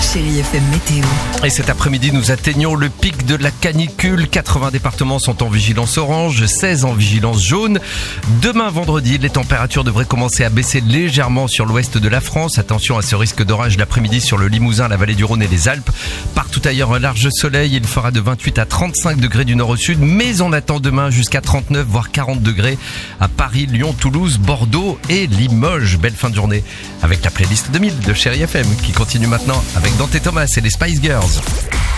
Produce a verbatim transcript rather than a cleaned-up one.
Chérie F M Météo. Et cet après-midi, nous atteignons le pic de la canicule. quatre-vingts départements sont en vigilance orange, seize en vigilance jaune. Demain vendredi, les températures devraient commencer à baisser légèrement sur l'ouest de la France. Attention à ce risque d'orage l'après-midi sur le Limousin, la vallée du Rhône et les Alpes. Partout ailleurs, un large soleil. Il fera de vingt-huit à trente-cinq degrés du nord au sud. Mais on attend demain jusqu'à trente-neuf voire quarante degrés à Paris, Lyon, Toulouse, Bordeaux et Limoges. Belle fin de journée avec la playlist deux mille de Chérie F M qui continue maintenant avec Dante Thomas et les Spice Girls.